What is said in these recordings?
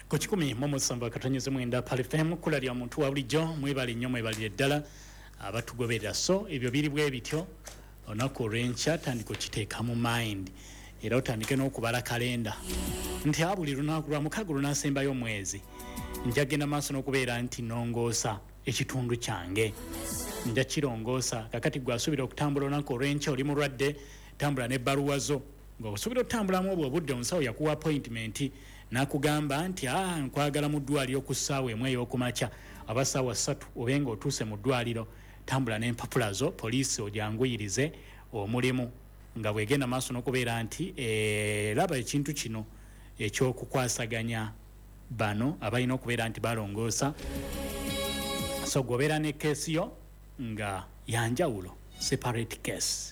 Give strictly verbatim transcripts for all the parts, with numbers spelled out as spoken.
Ku kikumi mu musanvu katonyeze mwenda Pali F M kula lya muntu wa bulijjo mwebali nnyo mwebali eddala abatugoberera so ebyo biri bwe bityo onako rencha tandiko kiteeka mu mind era otandike n'okubala kalenda nti abuli lunaku lwa mukago lunasembayo omwezi njagenda maaso n'okubeera nti nongoosa ekitundu kyange nja kirongoosa kakati gwasubira okutambula onako rencha oli mulwadde tambula n'ebbaluwa zo ng'osuubira okutambulamu obwo obudde omusawo yakuwa appointment nakugamba nti ah nkwagala mu ddwaliro ku ssaawa emu ey'okumakya aba ssaawa ssatu obenga otuuse mu ddwaliro tambula n'empapula zo poliisi ojanguyirize omulimu nga bwegenda maaso n'okubeera nti e, laba ekintu kino ekyokukwasaganya bano abalina okubeera nti balongoosa so gobeera ne keesi yo nga yanjawulo separate case.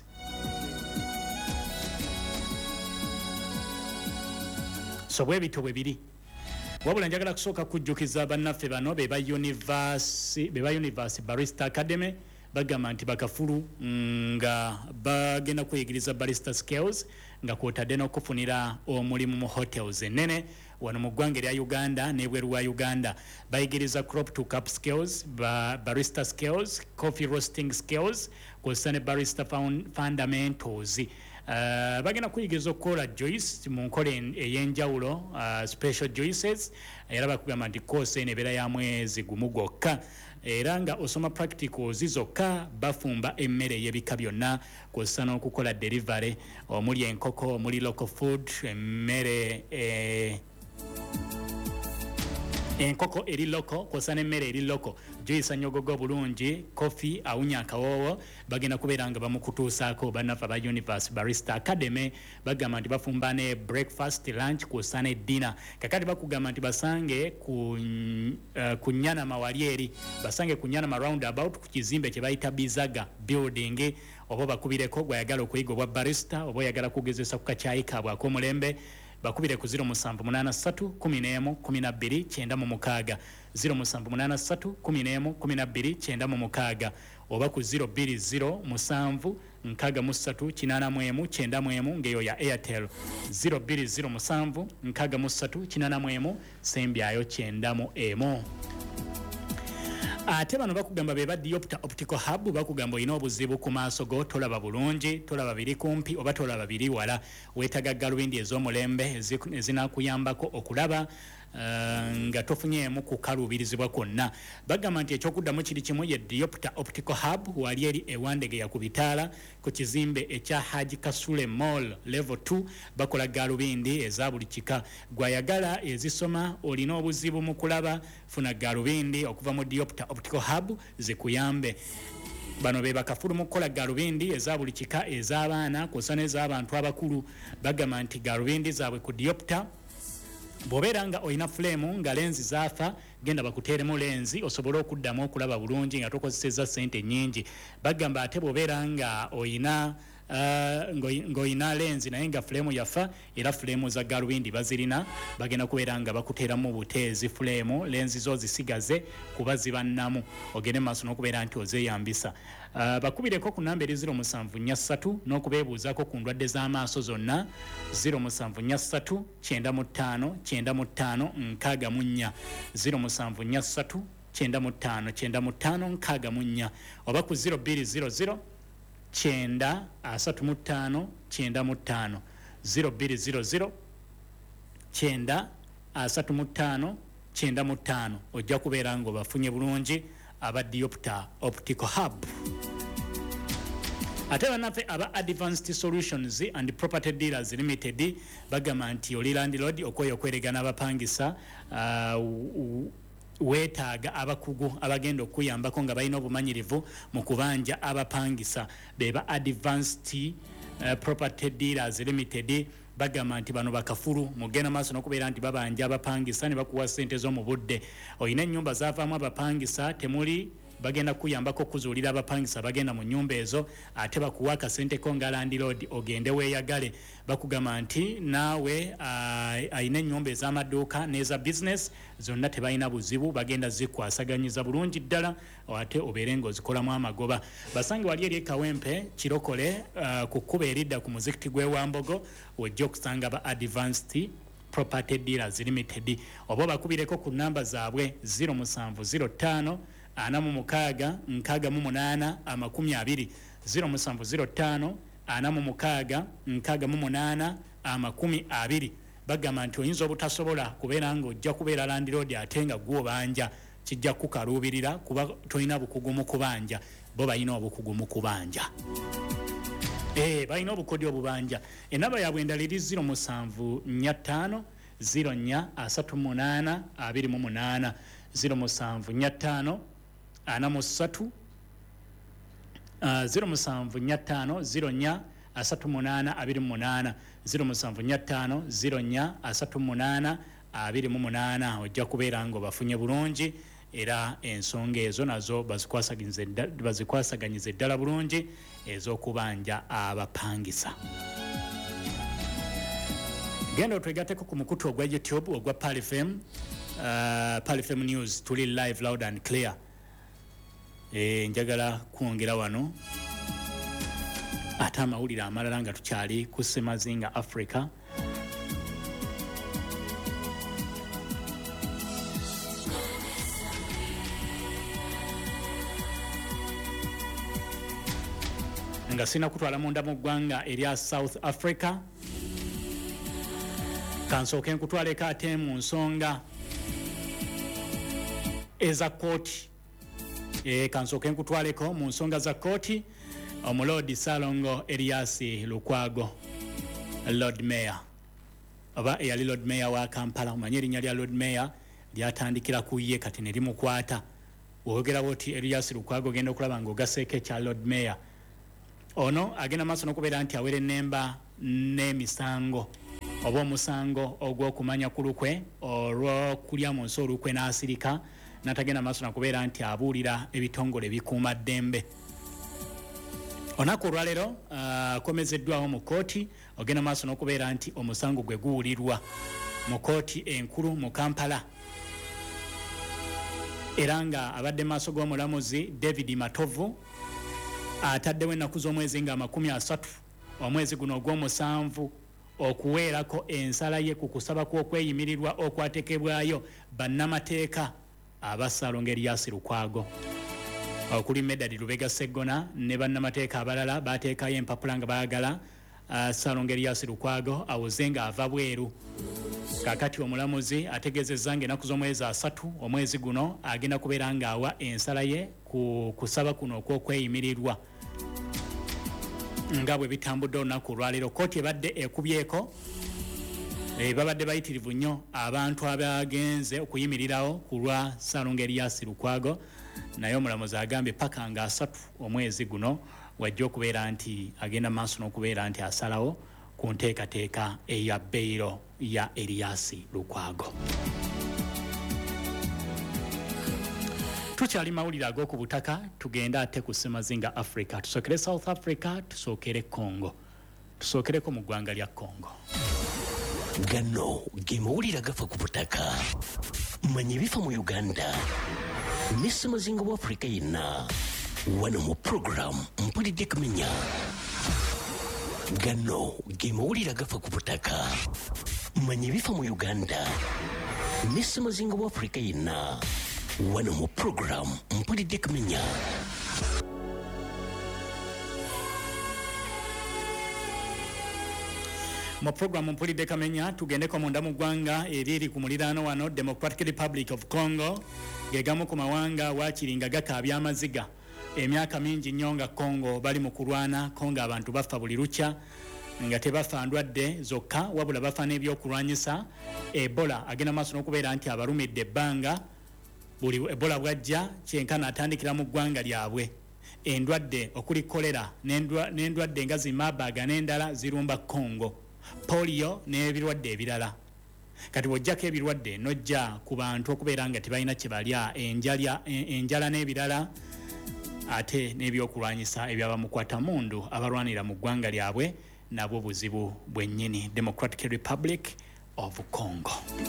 So bwe bito bwe biri wabula njagala kusooka kujjukiza bannaffe bano be ba University be ba University Barrister Academy bagamba nti bakafulu nga bagenda kuyigiriza barrister skills nga kwotadde n'okufunira omulimu mu hotels ennene wano mu ggwanga erya Uganda n'ebweru wa Uganda bayigiriza crop to cup skills ba barrister skills coffee roasting skills kw'ossa ne barrister fundamentals. Uh, bagenda kuyigiriza okukola juice mu nkola ey'enjawulo uh, special juices era bakugamba nti course eno ebeera ya mwezi gumu gwokka era nga osoma practicals zokka bafumba emmere ey'ebika byonna kw'ossa n'okukola delivery omuli enkoko omuli local food emmere eh, enkoko eri loko kw'ossa n'emmere eri loko juice nyogogo bulungi coffee awunya akawoowo bagenda kubeera nga bamukutuusaako bannaffe aba University Barrister Academy bagamba nti bafumba ne breakfast lunch kw'ossa ne dinner kakati bakugamba nti basange ku uh, kunyanama wali eri basange kunyanama roundabout ku kizimbe kye bayita Bizaga building oba bakubireko gwayagala okuyiga obwa barrister oba oyagala kugezesa ku kacyayi kaabwe ak'omulembe bakubire ku zero musanvu munana ssatu kumi n'emu kumi na bbiri kyenda mu mukaaga zero musanvu munana ssatu kumi n'emu kumi na bbiri kyenda mu mukaaga oba ku zero bbiri zero musanvu nkaaga mu ssatu kinaana mu emu kyenda mu emu ng'eyo ya Airtel zero bbiri zero musanvu nkaaga mu ssatu kinaana mu emu sembyayo kyenda mu emu. Ate bano bakugamba be ba Diopter Optical Hub bakugamba olina obuzibu ku maaso go tolaba bulungi tolaba biri kumpi oba tolaba biri wala weetaga galubindi ez'omulembe ezinakuyambako okulaba uh, nga tofunyeemu kukaluubirizibwa kwonna bagamba nti ekyokuddamu kiri kimu ye Diopter Optical Hub wali eri ewandegeya ku bitaala ku kizimbe ekya Haji Kasule Mall level two bakola galubindi eza buli kika gwayagala ezisoma olina obuzibu mu kulaba funa galubindi okuva mu Diopter Optical Hub zikuyambe bano be bakafulu mu kukola galubindi eza buli kika ez'abaana kw'ossa n'ez'abantu abakulu bagamba nti galubindi zaabwe ku Diopter bw'obeera nga olina fulemu nga lenzi zaafa genda bakuteeremu lenzi osobole okuddamu okulaba bulungi nga tokozesezza ssente nnyingi bagamba ate bw'obeera nga olina Uh, ng'olina lenzi naye nga fulemu yafa era fulemu za galubindi bazirina bagenda kubeera nga bakuteeramu buteezi fulemu lenzi zo zisigaze kuba zibannamu ogende maaso n'okubeera nti ozeeyambisa uh, bakubireko ku namba eri zero musanvu nnya ssatu n'okubeebuuzaako ku ndwadde z'amaaso zonna zero musanvu nnya ssatu kyenda mu ttaano kyenda mu ttaano nkaaga mu nnya zero musanvu nnya ssatu kyenda mu ttaano kyenda mu ttaano nkaaga mu nnya oba ku zero bbiri zero zero kyenda asatu mu ttaano kyenda mu ttaano zero bbiri zero zero kyenda asatu mu ttaano kyenda mu ttaano ojja kubeera nga obafunye bulungi aba Diopter Optical Hub. Ate bannaffe aba Advanced Solutions and Property Dealers Limited bagamba nti oli landlord okweyo okweregana abapangisa uh, weetaaga abakugu abagenda okuyambako nga balina obumanyirivu mu kubanja abapangisa beba Advanced uh, Property Dealers Limited bagamba nti bano bakafulu mugenda maaso n'okubeera nti babanja abapangisa ne bakuwa ssente zo mu budde olina ennyumba zaavaamu abapangisa temuli bagenda kuyambako okuzuulira abapangisa bagenda mu nnyumba ezo ate bakuwa akasente ko nga landlord ogende weeyagale bakugamba nti naawe ayina ennyumba ez'amaduuka n'eza business zonna tebalina buzibu bagenda zikwasaganyiza bulungi ddala ate obeere ng'ozikolamu amagoba basange wali eri ekawempe kirokole uh, ku kkuba eridda ku muzikiti gw'ewambogo wojja okusanga ba Advanced Property Dealers Limited obo bakubireko ku namba zaabwe zero seven zero five ana mu mukaaga nkaaga mu munaana amakumi abiri zero seven zero five ana mu mukaaga nkaaga mu munaana amakumi abiri bagamba nti oyinza obutasobola kubeera ng'ojja kubeera Land Road ate nga gw'obanja kijja kukaluubirira kuba tolina bukugu mu kubanja bo balina obukugu mu kubanja eh balina obukodi obubanja enamba yaabwe endala eri zero seven four five zero four three eight two eight zero seven four five ana mu three uh, zero seven four five zero four three eight two eight zero seven four five zero four three eight two eight ojja kubeera ngo bafunye bulungi era ensonga ezo nazo bazikwasaganyize bazikwasaganyize ddala bulungi ez'okubanja abapangisa. Genda otwegateko ku mukutu ogwa YouTube ogwa Pal F M, uh, Pal F M News tuli live loud and clear. E, njagala kwongera wano ate amawulire amalala nga tukyali ku Ssemazinga Africa. Nga sina kutwala munda mu ggwanga erya South Africa kansooke nkutwaleko ate mu nsonga eza kooti. E, kansooke nkutwaleko mu nsonga za kooti omulodi Salongo Erias Lukwago Lord Mayor oba eyali Lord Mayor wa Kampala. Omanyi erinnya lya Lord Mayor lyatandikira ku ye kati ne limukwata. Woogera bwoti Erias Lukwago genda okulaba ng'ogaseeko ekya Lord Mayor ono agenda maaso n'okubeera nti awere ennemba n'emisango oba omusango ogw'okumanya ku lukwe olw'okulya mu nsi olukwe n'asirika n'atagenda maaso n'okubeera nti abuulira ebitongole bikuuma ddembe. Onaku olwaleero akomezeddwawo mu kooti ogenda maaso n'okubeera nti omusango gwe guwulirwa mu kooti enkulu mu Kampala era nga abadde maaso g'omulamuzi David Matovu ataddewo ennaku z'omwezi nga amakumi asatu omwezi guno ogw'omusanvu okuweerako ensala ye ku kusaba kw'okweyimirirwa okwateekebwayo bannamateeka aba Salongo Erias Lukwago okuli Medadi Lubega Sseggona ne bannamateeka abalala bateekayo empapula nga baagala uh, Salongo Erias Lukwago awoze nga ava bweru. Kakati omulamuzi ategeezezza ng'ennaku z'omwezi asatu omwezi guno agenda kubeera ng'awa ensala ye ku kusaba kuno okw'okweyimirirwa nga bwe bitambudde olunaku olwaleero. Kooti ebadde ekubyeko e, babadde bayitirivu nnyo abantu abagenze okuyimirirawo ku lwa Salongo Erias Lukwago naye omulamuzi agambye paka nga asatu omwezi guno wajja okubeera nti agenda maaso n'okubeera nti asalawo ku nteekateeka eya beyiro ya Erias Lukwago. Tukyali mawulire ag'oku butaka tugenda ate ku Ssemazinga Africa. Tusookere South Africa, tusookere Congo, tusookereko mu ggwanga lya Congo. Gano ge mawulire agafa ku butaka manya ebifa mu Uganda ne Ssemazinga wa Africa yenna wano mu program mpulidde kumenya. Gano ge mawulire agafa ku butaka manya ebifa mu Uganda ne Ssemazinga wa Africa yenna wano mu program mpulidde kumenya. Mu program mpulidde kamenya tugendeko munda mu ggwanga eriri ku muliraano wano Democratic Republic of Congo gegamu ku mawanga waakiringa gakaabya amaziga emyaka mingi nnyo nga Congo bali mu kulwana Congo abantu bafa buli lukya nga tebafa ndwadde zokka wabula bafa n'ebyokulwanyisa. Ebola agenda maaso n'okubeera nti abalumidde ebbanga buli Ebola bwajja kyenkana atandikira mu ggwanga lyabwe. Endwadde okuli kolera n'endwadde nga zimabaga n'endala zirumba Congo, polio n'ebirwadde ebirala. Kati bw'ojjako ebirwadde nojja ku bantu okubeera nga tebalina kye balya enjala enjala n'ebirala ate n'ebyokulwanyisa ebyabamukwata mundu abalwanira mu ggwanga lyabwe nabwo buzibu bwennyini. Democratic Republic of Congo.